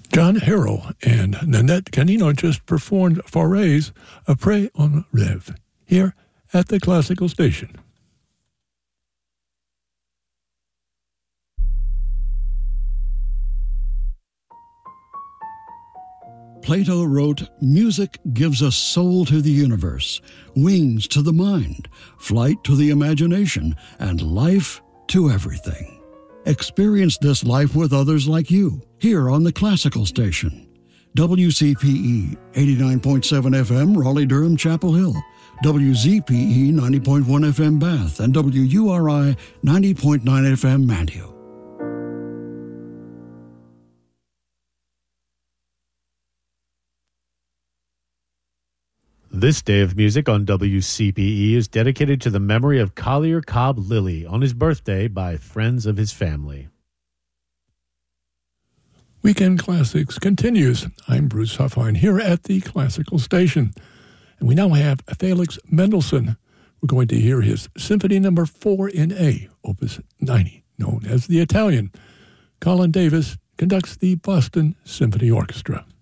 John Harrell and Nanette Canino just performed Fauré's Après un rêve here at the Classical Station. Plato wrote, "Music gives us soul to the universe, wings to the mind, flight to the imagination, and life to everything." Experience this life with others like you, here on the Classical Station. WCPE 89.7 FM, Raleigh-Durham, Chapel Hill. WZPE 90.1 FM, Bath. And WURI 90.9 FM, Mantua. This day of music on WCPE is dedicated to the memory of Collier Cobb Lilly on his birthday by friends of his family. Weekend Classics continues. I'm Bruce Huffine here at the Classical Station. And we now have Felix Mendelssohn. We're going to hear his Symphony No. 4 in A, Opus 90, known as the Italian. Colin Davis conducts the Boston Symphony Orchestra.